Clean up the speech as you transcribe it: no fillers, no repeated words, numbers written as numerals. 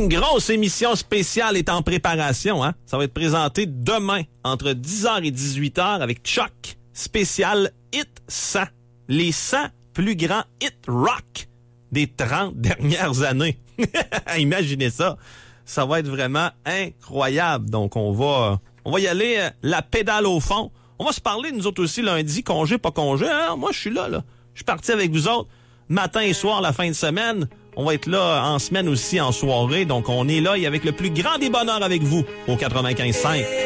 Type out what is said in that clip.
Une grosse émission spéciale est en préparation, hein? Ça va être présenté demain entre 10h et 18h avec Chuck, spécial Hit 100. Les 100 plus grands hit rock des 30 dernières années. Imaginez ça. Ça va être vraiment incroyable. Donc, on va y aller la pédale au fond. On va se parler, nous autres aussi, lundi, congé, pas congé. Hein? Moi, je suis là. Je suis parti avec vous autres. Matin et soir, la fin de semaine. On va être là en semaine aussi, en soirée. Donc, on est là et avec le plus grand des bonheurs avec vous au 95.5.